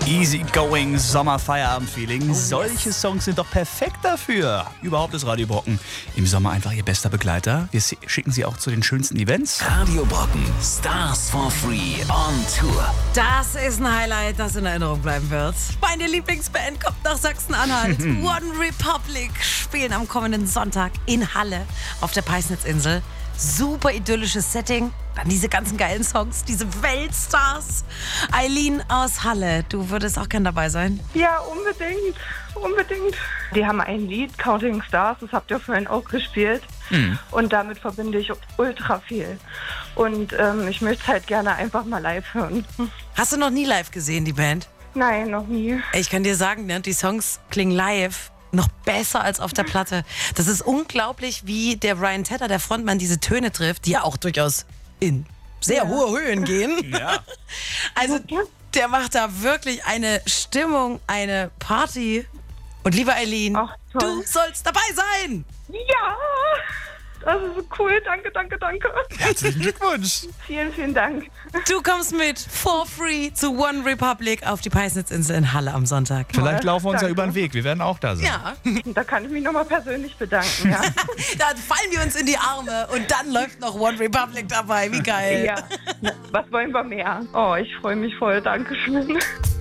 Easy-going Sommer-Feierabend-Feeling. Solche Songs sind doch perfekt dafür. Überhaupt ist Radio Brocken im Sommer einfach Ihr bester Begleiter. Wir schicken Sie auch zu den schönsten Events. Radio Brocken, Stars for Free on Tour. Das ist ein Highlight, das in Erinnerung bleiben wird. Meine Lieblingsband kommt nach Sachsen-Anhalt. One Republic spielen am kommenden Sonntag in Halle auf der Peisnitzinsel. Super idyllisches Setting. Dann diese ganzen geilen Songs, diese Weltstars. Eileen aus Halle, du würdest auch gern dabei sein? Ja, unbedingt. Unbedingt. Die haben ein Lied, Counting Stars, das habt ihr vorhin auch gespielt. Und damit verbinde ich ultra viel. Und ich möchte es halt gerne einfach mal live hören. Hast du noch nie live gesehen, die Band? Nein, noch nie. Ich kann dir sagen, ne, die Songs klingen live noch besser als auf der Platte. Das ist unglaublich, wie der Ryan Tedder, der Frontmann, diese Töne trifft, die ja auch durchaus in sehr hohe Höhen gehen. Ja. Also der macht da wirklich eine Stimmung, eine Party. Und liebe Eileen, Ach, toll. du sollst dabei sein. Ja, das ist so cool. Danke, danke, danke. Herzlichen Glückwunsch. Vielen, vielen Dank. Du kommst mit for free zu One Republic auf die Peisnitzinsel in Halle am Sonntag. Vielleicht laufen wir uns ja Danke. über den Weg. Wir werden auch da sein. Ja, Da kann ich mich nochmal persönlich bedanken. Ja. dann fallen wir uns in die Arme und dann läuft noch One Republic dabei. Wie geil. Ja. Was wollen wir mehr? Oh, ich freue mich voll. Dankeschön.